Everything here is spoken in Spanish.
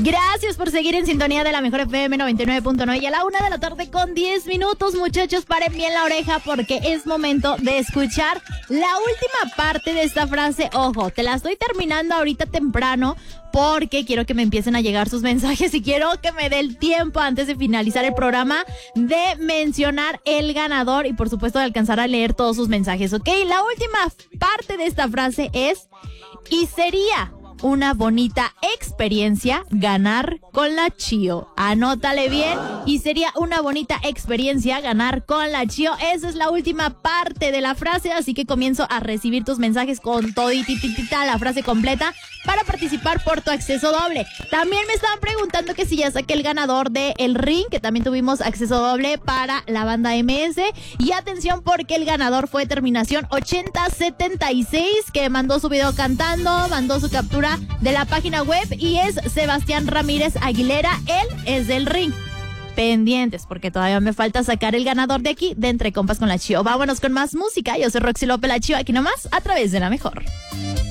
Gracias por seguir en sintonía de la mejor FM 99.9 y a la 1:10 con 10 minutos, muchachos, paren bien la oreja porque es momento de escuchar la última parte de esta frase. Ojo, te la estoy terminando ahorita temprano porque quiero que me empiecen a llegar sus mensajes y quiero que me dé el tiempo antes de finalizar el programa de mencionar el ganador y por supuesto de alcanzar a leer todos sus mensajes, ¿ok? La última parte de esta frase es: y sería una bonita experiencia ganar con la Chio. Anótale bien. Y sería una bonita experiencia ganar con la Chio. Esa es la última parte de la frase, así que comienzo a recibir tus mensajes con todititita la frase completa para participar por tu acceso doble. También me estaban preguntando que si ya saqué el ganador de El Ring, que también tuvimos acceso doble para la banda MS. Y atención porque el ganador fue terminación 8076, que mandó su video cantando, mandó su captura de la página web y es Sebastián Ramírez Aguilera. Él es del Ring. Pendientes porque todavía me falta sacar el ganador de aquí de Entre Compas con la Chio. Vámonos con más música. Yo soy Roxy López, la Chio, aquí nomás a través de la mejor.